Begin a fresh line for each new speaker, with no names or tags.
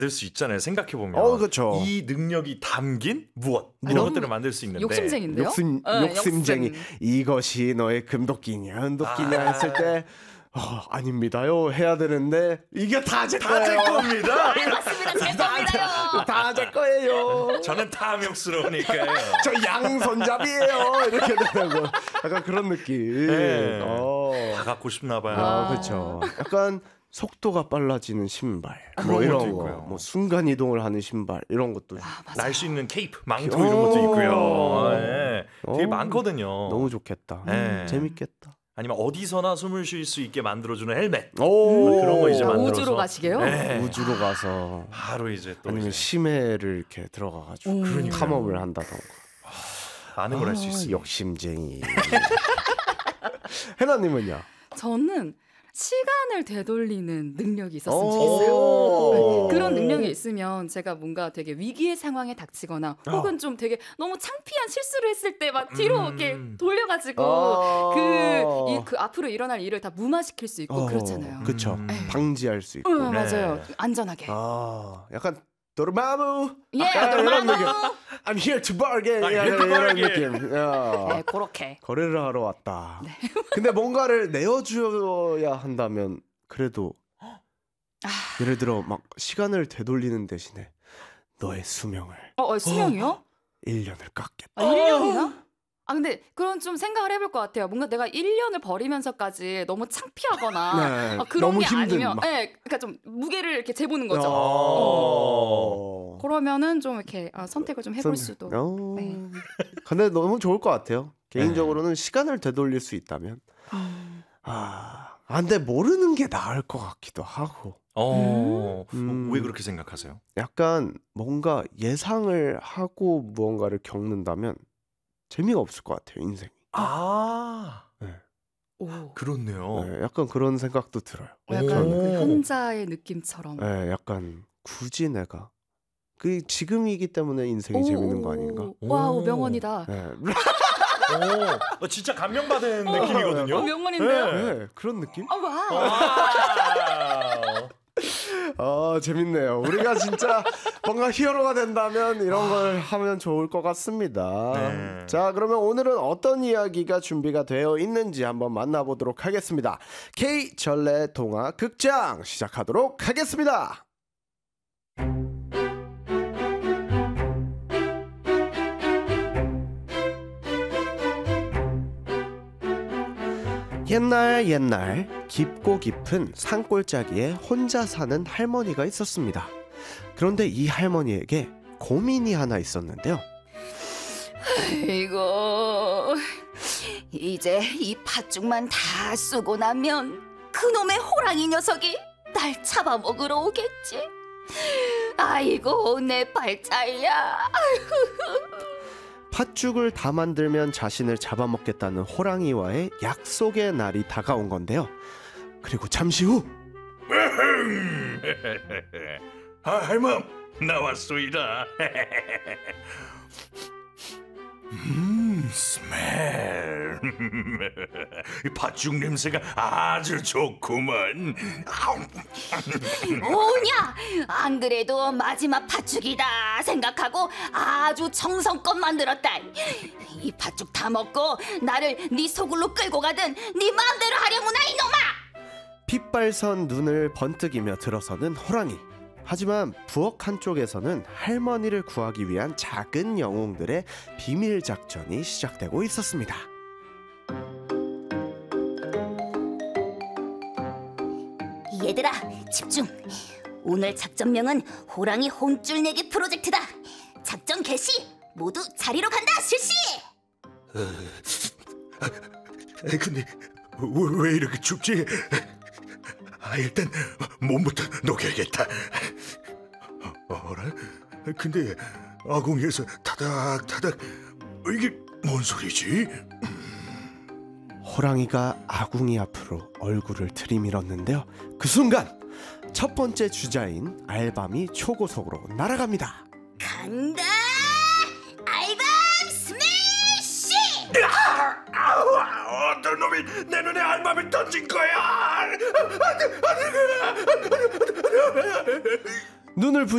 수 있잖아요. 생각해 보면.
그렇죠.
이 능력이 담긴 무엇 이런 것들을 만들 수 있는데.
욕심쟁인데요?
욕심쟁이. 이것이 너의 금도끼냐 은도끼냐 했을 때 아닙니다요 해야 되는데 이게 다 제
겁니다.
맞습니다. 제 겁니다요.
다 제 거예요.
저는 탐욕스러우니까요.
저 양손잡이에요. 이렇게 되는 거. 약간 그런 느낌.
네. 다 갖고 싶나 봐요.
그렇죠. 약간 속도가 빨라지는 신발,
그런
이런
것도
거,
있고요.
순간 이동을 하는 신발 이런 것도
날 수 있는 케이프, 망토 이런 것도 있고요. 네. 되게 많거든요.
너무 좋겠다. 재밌겠다.
아니면 어디서나 숨을 쉴 수 있게 만들어주는 헬멧.
그런
거 이제 만들어서
우주로 가시게요?
네.
우주로 가서
바로 이제 또
아니면
이제
심해를 이렇게 들어가가지고 탐험을 한다던가.
많은 걸 할 수 있어요.
욕심쟁이. 해나님은요?
저는 시간을 되돌리는 능력이 있었으면 좋겠어요. 그런 능력이 있으면 제가 뭔가 되게 위기의 상황에 닥치거나 혹은 좀 되게 너무 창피한 실수를 했을 때 막 뒤로 이렇게 돌려가지고 그 앞으로 일어날 일을 다 무마시킬 수 있고 그렇잖아요.
그렇죠. 방지할 수 있고.
맞아요. 안전하게.
약간 도르마무.
도르마무.
I'm here to bargain.
이런
느낌.
네, 그렇게.
거래를 하러 왔다. 근데 뭔가를 내어줘야 한다면 그래도 예를 들어 막 시간을 되돌리는 대신에 너의 수명을
수명이요?
1년을 깎겠다.
1년이나? 근데 그런 좀 생각을 해볼 것 같아요. 뭔가 내가 1년을 버리면서까지 너무 창피하거나 그런
너무
게
힘든
아니면 그러니까 좀 무게를 이렇게 재보는 거죠. 그러면은 좀 이렇게 선택을 좀 해볼 수도.
근데 너무 좋을 것 같아요. 개인적으로는 시간을 되돌릴 수 있다면 근데 모르는 게 나을 것 같기도 하고.
왜 그렇게 생각하세요?
약간 뭔가 예상을 하고 무언가를 겪는다면 재미가 없을 것 같아요, 인생이.
그렇네요.
네, 약간 그런 생각도 들어요.
약간 그 현자의 느낌처럼.
네, 약간 굳이 내가 지금이기 때문에 인생이 재밌는 거 아닌가?
와우, 명언이다.
네.
진짜 감명받은 느낌이거든요.
명언인데요?
네, 그런 느낌? 재밌네요. 우리가 진짜 뭔가 히어로가 된다면 이런 걸 하면 좋을 것 같습니다. 자, 그러면 오늘은 어떤 이야기가 준비가 되어 있는지 한번 만나보도록 하겠습니다. K 전래 동화 극장 시작하도록 하겠습니다. 옛날 깊고 깊은 산골짜기에 혼자 사는 할머니가 있었습니다. 그런데 이 할머니에게 고민이 하나 있었는데요.
이거 이제 이 팥죽만 다 쓰고 나면 그놈의 호랑이 녀석이 날 잡아먹으러 오겠지. 아이고 내 발자야.
팥죽을 다 만들면 자신을 잡아먹겠다는 호랑이와의 약속의 날이 다가온 건데요. 그리고 잠시 후
할멈 나왔소이다. 스멜. 이 팥죽 냄새가 아주 좋구먼.
뭐냐, 안 그래도 마지막 팥죽이다 생각하고 아주 정성껏 만들었다. 이 팥죽 다 먹고 나를 네 소굴로 끌고 가든 네 마음대로 하려무나 이놈아.
핏발선 눈을 번뜩이며 들어서는 호랑이. 하지만 부엌 한쪽에서는 할머니를 구하기 위한 작은 영웅들의 비밀 작전이 시작되고 있었습니다.
얘들아, 집중. 오늘 작전명은 호랑이 혼줄 내기 프로젝트다. 작전 개시. 모두 자리로 간다. 실시.
근데 왜 이렇게 춥지? 일단 몸부터 녹여야겠다. 어라? 근데 아궁이에서 타닥타닥. 이게 뭔 소리지?
호랑이가 아궁이 앞으로 얼굴을 들이밀었는데요. 그 순간 첫 번째 주자인 알밤이 초고속으로 날아갑니다.
간다. 알밤 스매시.
어떤 놈이 내 눈에 알밤을 던진 거야?
눈을